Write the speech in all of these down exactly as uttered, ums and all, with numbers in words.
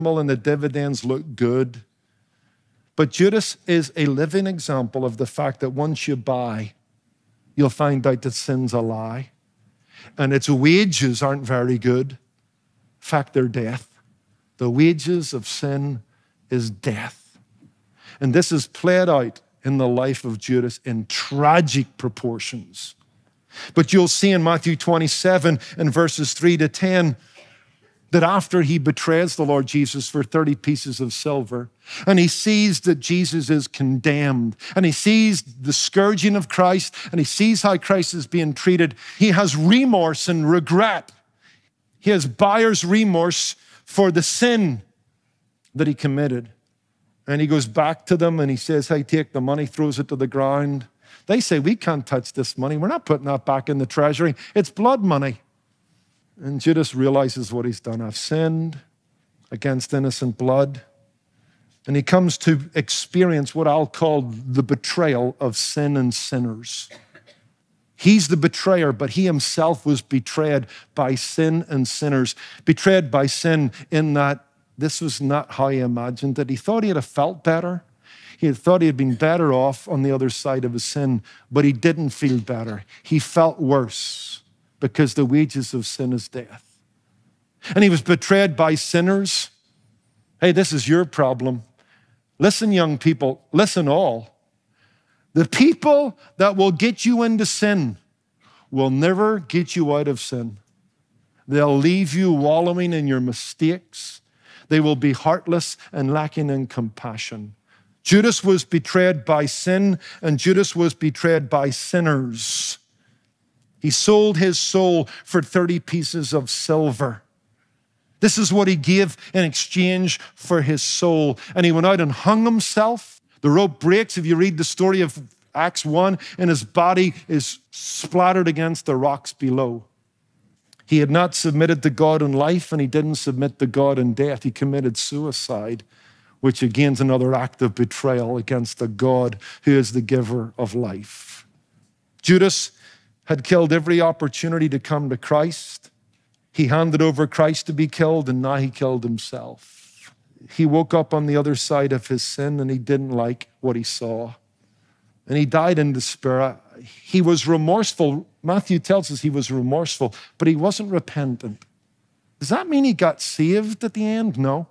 and the dividends look good. But Judas is a living example of the fact that once you buy, you'll find out that sin's a lie. And its wages aren't very good. In fact, they're death. The wages of sin is death. And this is played out in the life of Judas in tragic proportions. But you'll see in Matthew twenty-seven and verses three to ten that after he betrays the Lord Jesus for thirty pieces of silver, and he sees that Jesus is condemned, and he sees the scourging of Christ, and he sees how Christ is being treated, he has remorse and regret. He has buyer's remorse for the sin that he committed. And he goes back to them and he says, hey, take the money, throws it to the ground. They say, we can't touch this money. We're not putting that back in the treasury. It's blood money. And Judas realizes what he's done. I've sinned against innocent blood. And he comes to experience what I'll call the betrayal of sin and sinners. He's the betrayer, but he himself was betrayed by sin and sinners. Betrayed by sin in that this was not how he imagined it. He thought he'd have felt better. He had thought he had been better off on the other side of his sin, but he didn't feel better. He felt worse because the wages of sin is death. And he was betrayed by sinners. Hey, this is your problem. Listen, young people, listen all. The people that will get you into sin will never get you out of sin. They'll leave you wallowing in your mistakes. They will be heartless and lacking in compassion. Judas was betrayed by sin, and Judas was betrayed by sinners. He sold his soul for thirty pieces of silver. This is what he gave in exchange for his soul. And he went out and hung himself. The rope breaks. If you read the story of Acts one, and his body is splattered against the rocks below. He had not submitted to God in life, and he didn't submit to God in death. He committed suicide, which again is another act of betrayal against the God who is the giver of life. Judas had killed every opportunity to come to Christ. He handed over Christ to be killed, and now he killed himself. He woke up on the other side of his sin, and he didn't like what he saw. And he died in despair. He was remorseful. Matthew tells us he was remorseful, but he wasn't repentant. Does that mean he got saved at the end? No.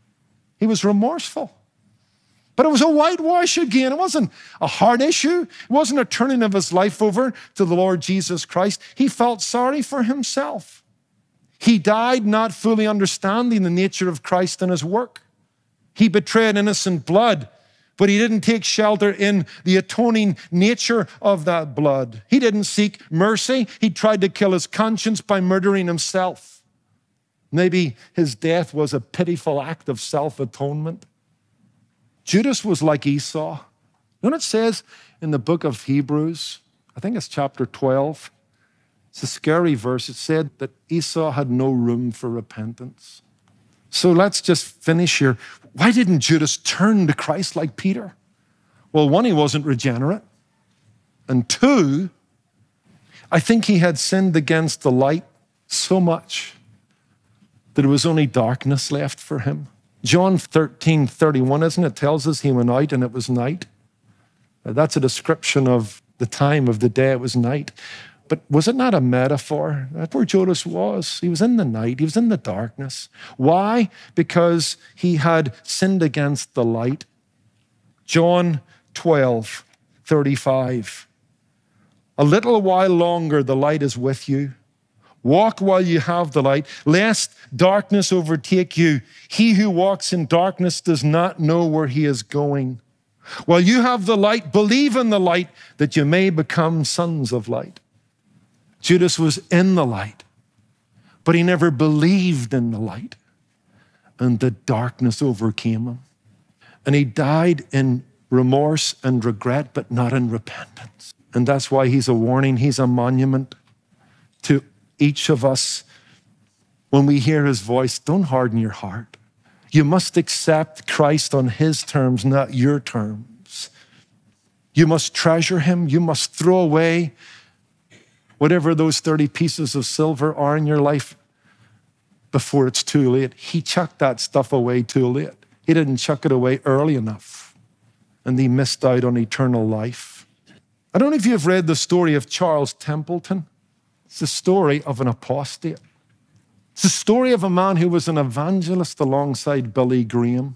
He was remorseful. But it was a whitewash again. It wasn't a hard issue. It wasn't a turning of his life over to the Lord Jesus Christ. He felt sorry for himself. He died not fully understanding the nature of Christ and his work. He betrayed innocent blood, but he didn't take shelter in the atoning nature of that blood. He didn't seek mercy. He tried to kill his conscience by murdering himself. Maybe his death was a pitiful act of self-atonement. Judas was like Esau. You know what it says in the book of Hebrews? I think it's chapter twelve. It's a scary verse. It said that Esau had no room for repentance. So let's just finish here. Why didn't Judas turn to Christ like Peter? Well, one, he wasn't regenerate. And two, I think he had sinned against the light so much that there was only darkness left for him. John thirteen thirty-one, isn't it? Tells us he went out and it was night. That's a description of the time of the day. It was night. But was it not a metaphor? That's where Judas was. He was in the night. He was in the darkness. Why? Because he had sinned against the light. John twelve thirty-five. A little while longer the light is with you. Walk while you have the light, lest darkness overtake you. He who walks in darkness does not know where he is going. While you have the light, believe in the light, that you may become sons of light. Judas was in the light, but he never believed in the light, and the darkness overcame him. And he died in remorse and regret, but not in repentance. And that's why he's a warning. He's a monument to each of us. When we hear his voice, don't harden your heart. You must accept Christ on his terms, not your terms. You must treasure him. You must throw away whatever those thirty pieces of silver are in your life. before it's too late. He chucked that stuff away too late. He didn't chuck it away early enough, and he missed out on eternal life. I don't know if you've read the story of Charles Templeton. It's the story of an apostate. It's the story of a man who was an evangelist alongside Billy Graham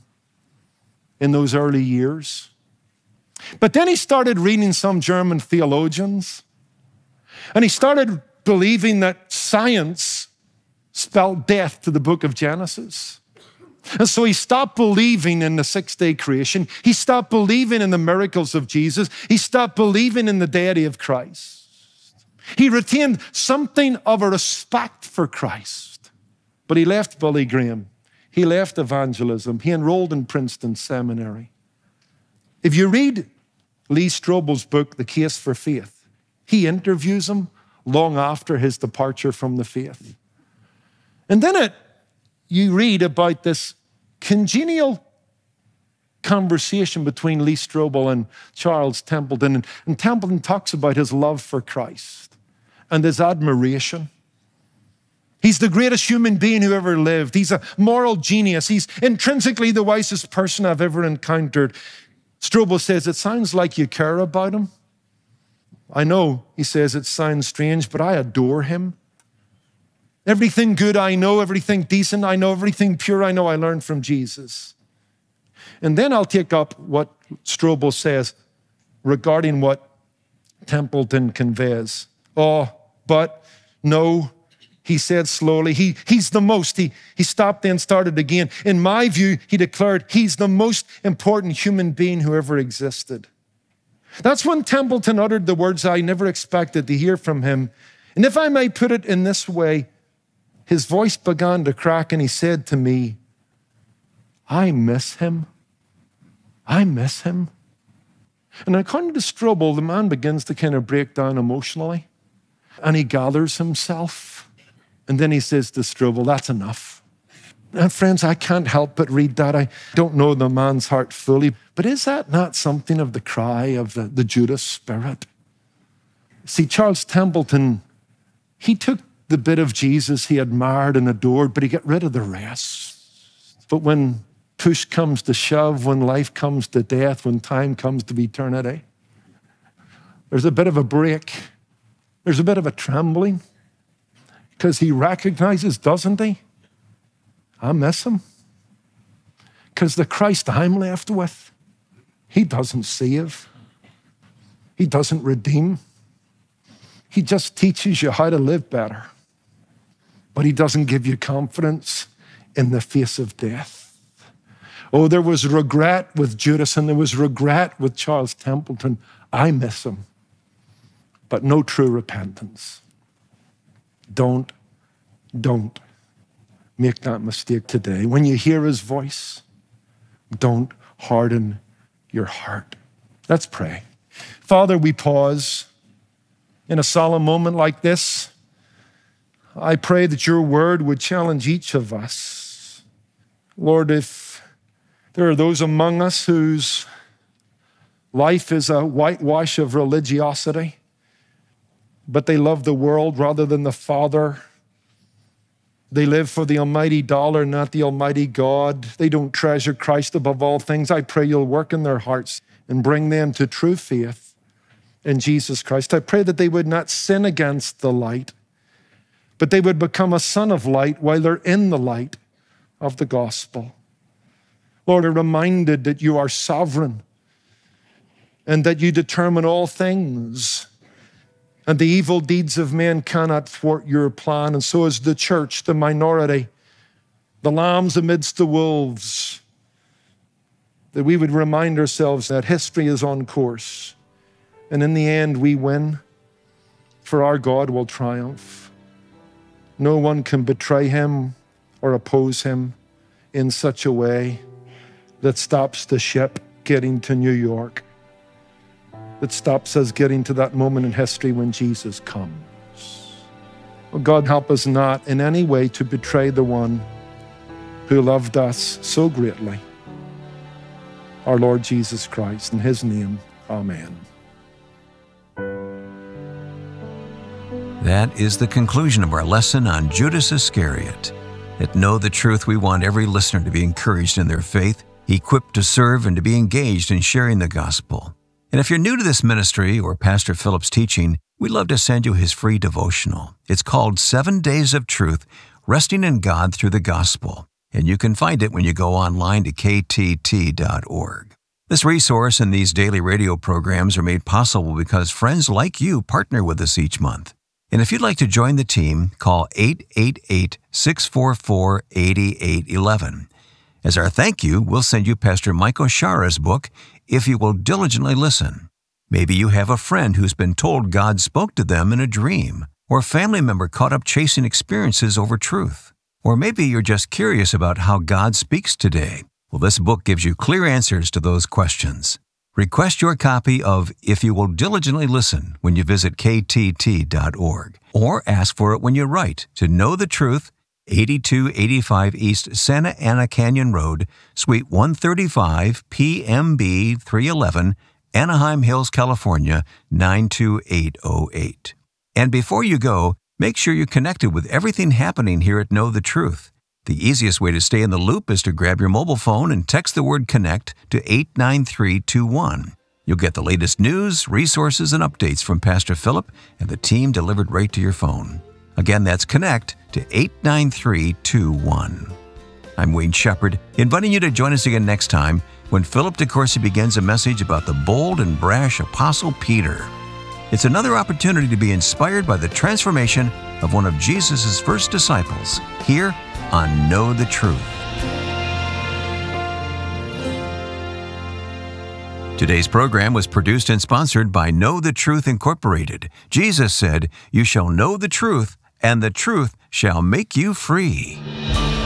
in those early years. But then he started reading some German theologians, and he started believing that science spelled death to the book of Genesis. And so he stopped believing in the six-day creation. He stopped believing in the miracles of Jesus. He stopped believing in the deity of Christ. He retained something of a respect for Christ. But he left Billy Graham. He left evangelism. He enrolled in Princeton Seminary. If you read Lee Strobel's book, The Case for Faith, he interviews him long after his departure from the faith. And then it, you read about this congenial conversation between Lee Strobel and Charles Templeton. And, and Templeton talks about his love for Christ and his admiration. He's the greatest human being who ever lived. He's a moral genius. He's intrinsically the wisest person I've ever encountered. Strobel says, it sounds like you care about him. I know, he says, it sounds strange, but I adore him. Everything good I know, everything decent I know, everything pure I know, I learned from Jesus. And then I'll take up what Strobel says regarding what Templeton conveys. Oh, but no, he said slowly, he, he's the most. He, he stopped then started again. In my view, he declared, he's the most important human being who ever existed. That's when Templeton uttered the words I never expected to hear from him. And if I may put it in this way, his voice began to crack and he said to me, I miss him. I miss him. And according to Strobel, the man begins to kind of break down emotionally and he gathers himself. And then he says to Strobel, that's enough. And friends, I can't help but read that. I don't know the man's heart fully, but is that not something of the cry of the, the Judas spirit? See, Charles Templeton, he took the bit of Jesus he admired and adored, but he got rid of the rest. But when push comes to shove, when life comes to death, when time comes to eternity, there's a bit of a break. There's a bit of a trembling because he recognizes, doesn't he? I miss him. Because the Christ I'm left with, he doesn't save. He doesn't redeem. He just teaches you how to live better. But he doesn't give you confidence in the face of death. Oh, there was regret with Judas and there was regret with Charles Templeton. I miss him. But no true repentance. Don't, don't make that mistake today. When you hear his voice, don't harden your heart. Let's pray. Father, we pause in a solemn moment like this. I pray that your word would challenge each of us. Lord, if there are those among us whose life is a whitewash of religiosity, but they love the world rather than the Father. They live for the almighty dollar, not the almighty God. They don't treasure Christ above all things. I pray you'll work in their hearts and bring them to true faith in Jesus Christ. I pray that they would not sin against the light, but they would become a son of light while they're in the light of the gospel. Lord, I'm reminded that you are sovereign and that you determine all things, and the evil deeds of men cannot thwart your plan. And so is the church, the minority, the lambs amidst the wolves, that we would remind ourselves that history is on course. And in the end, we win, for our God will triumph. No one can betray him or oppose him in such a way that stops the ship getting to New York, that stops us getting to that moment in history when Jesus comes. Oh God, help us not in any way to betray the one who loved us so greatly, our Lord Jesus Christ. In his name, amen. That is the conclusion of our lesson on Judas Iscariot. At Know the Truth, we want every listener to be encouraged in their faith, equipped to serve, and to be engaged in sharing the gospel. And if you're new to this ministry or Pastor Philip's teaching, we'd love to send you his free devotional. It's called Seven Days of Truth, Resting in God Through the Gospel. And you can find it when you go online to k t t dot org. This resource and these daily radio programs are made possible because friends like you partner with us each month. And if you'd like to join the team, call eight eight eight, six four four, eight eight one one. As our thank you, we'll send you Pastor Mike Oshara's book, If You Will Diligently Listen. Maybe you have a friend who's been told God spoke to them in a dream, or a family member caught up chasing experiences over truth. Or maybe you're just curious about how God speaks today. Well, this book gives you clear answers to those questions. Request your copy of If You Will Diligently Listen when you visit k t t dot org, or ask for it when you write to Know the Truth, eighty-two eighty-five East Santa Ana Canyon Road, Suite one thirty-five, P M B three eleven, Anaheim Hills, California, nine two eight oh eight. And before you go, make sure you're connected with everything happening here at Know the Truth. The easiest way to stay in the loop is to grab your mobile phone and text the word CONNECT to eight nine three two one. You'll get the latest news, resources, and updates from Pastor Philip and the team delivered right to your phone. Again, that's CONNECT to eight nine three two one. I'm Wayne Shepherd, inviting you to join us again next time when Philip DeCourcy begins a message about the bold and brash Apostle Peter. It's another opportunity to be inspired by the transformation of one of Jesus' first disciples here on Know the Truth. Today's program was produced and sponsored by Know the Truth Incorporated. Jesus said, "You shall know the truth, and the truth shall make you free."